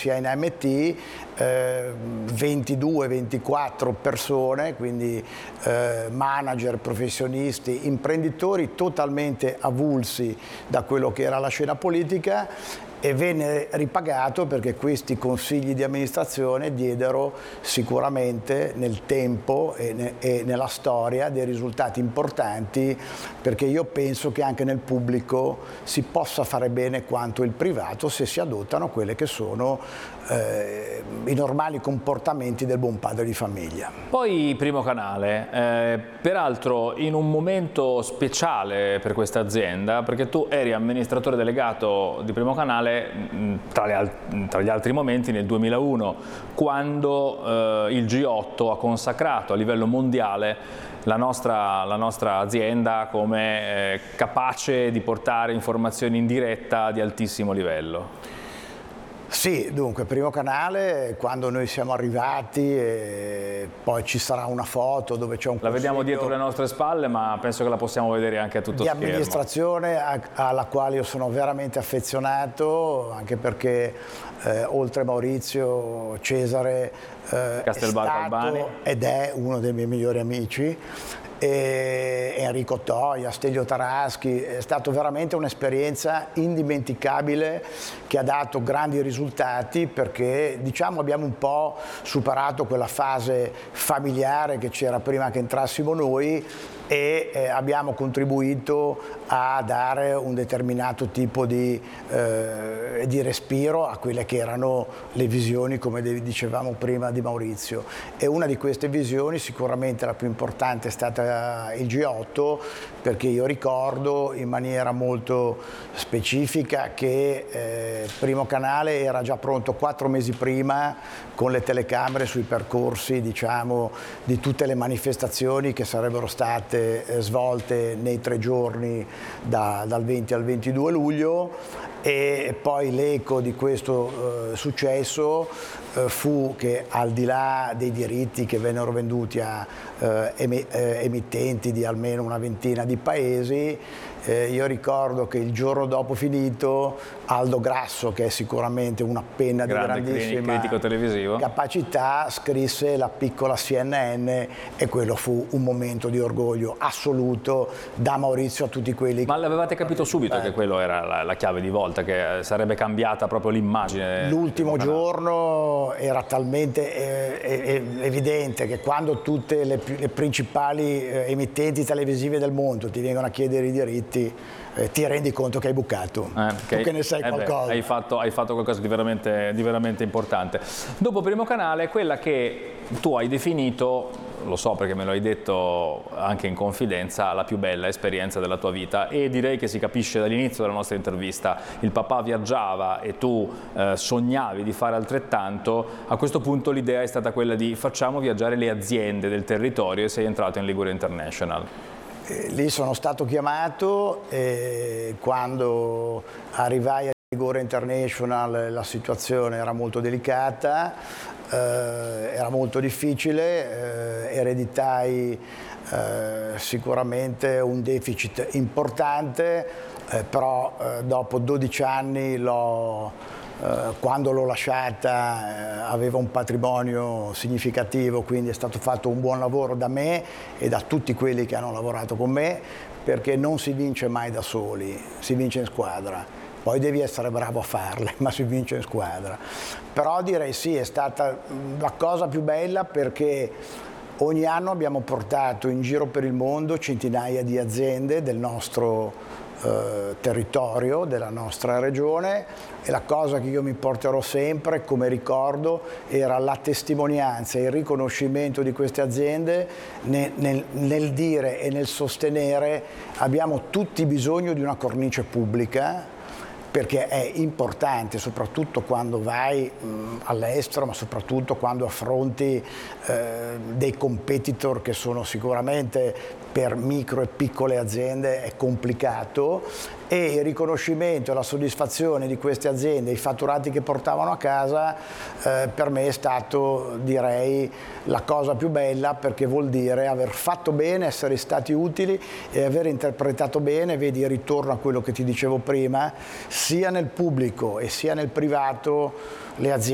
sia in AMT, 22-24 persone, quindi manager, professionisti, imprenditori totalmente avulsi da quello che era la scena politica, e venne ripagato perché questi consigli di amministrazione diedero sicuramente nel tempo e nella storia dei risultati importanti, perché io penso che anche nel pubblico si possa fare bene quanto il privato se si adottano quelle che sono i normali comportamenti del buon padre di famiglia. Poi Primo Canale, peraltro in un momento speciale per questa azienda, perché tu eri amministratore delegato di Primo Canale tra gli altri momenti nel 2001, quando il G8 ha consacrato a livello mondiale la nostra azienda come capace di portare informazioni in diretta di altissimo livello. Sì, dunque, Primo Canale, quando noi siamo arrivati, poi ci sarà una foto dove c'è un La vediamo dietro le nostre spalle, ma penso che la possiamo vedere anche a tutto schermo. Di amministrazione alla quale io sono veramente affezionato, anche perché oltre Maurizio, Cesare è stato ed è uno dei miei migliori amici. Enrico Toia, Stelio Taraschi, è stata veramente un'esperienza indimenticabile che ha dato grandi risultati, perché diciamo abbiamo un po' superato quella fase familiare che c'era prima che entrassimo noi e abbiamo contribuito a dare un determinato tipo di respiro a quelle che erano le visioni, come dicevamo prima, di Maurizio. E una di queste visioni, sicuramente la più importante, è stata il G8, perché io ricordo in maniera molto specifica che Primo Canale era già pronto 4 mesi prima con le telecamere sui percorsi, diciamo, di tutte le manifestazioni che sarebbero state svolte nei 3 giorni dal 20 al 22 luglio, e poi l'eco di questo successo fu che, al di là dei diritti che vennero venduti a emittenti di almeno una ventina di paesi, io ricordo che il giorno dopo finito Aldo Grasso, che è sicuramente una penna di grandissima critico televisivo, capacità, scrisse La piccola CNN, e quello fu un momento di orgoglio assoluto da Maurizio a tutti quelli. Ma l'avevate capito subito che quello era la chiave di volta, che sarebbe cambiata proprio l'immagine? L'ultimo giorno era talmente evidente che quando tutte le principali emittenti televisive del mondo ti vengono a chiedere i diritti, ti rendi conto che hai bucato, tu che ne sai qualcosa. Hai fatto qualcosa di veramente importante. Dopo Primo Canale, quella che tu hai definito, lo so perché me lo hai detto anche in confidenza, la più bella esperienza della tua vita, e direi che si capisce dall'inizio della nostra intervista. Il papà viaggiava e tu sognavi di fare altrettanto. A questo punto l'idea è stata quella di facciamo viaggiare le aziende del territorio, e sei entrato in Liguria International. Lì sono stato chiamato e quando arrivai a Liguria International la situazione era molto delicata, era molto difficile, ereditai sicuramente un deficit importante, però dopo 12 anni quando l'ho lasciata aveva un patrimonio significativo, quindi è stato fatto un buon lavoro da me e da tutti quelli che hanno lavorato con me, perché non si vince mai da soli, si vince in squadra. Poi devi essere bravo a farle, ma si vince in squadra. Però direi sì, è stata la cosa più bella, perché ogni anno abbiamo portato in giro per il mondo centinaia di aziende del nostro territorio, della nostra regione, e la cosa che io mi porterò sempre come ricordo era la testimonianza e il riconoscimento di queste aziende nel dire e nel sostenere: abbiamo tutti bisogno di una cornice pubblica, perché è importante, soprattutto quando vai all'estero, ma soprattutto quando affronti dei competitor che sono sicuramente, per micro e piccole aziende, è complicato, e il riconoscimento e la soddisfazione di queste aziende, i fatturati che portavano a casa, per me è stato, direi, la cosa più bella, perché vuol dire aver fatto bene, essere stati utili e aver interpretato bene. Vedi, ritorno a quello che ti dicevo prima, sia nel pubblico e sia nel privato le aziende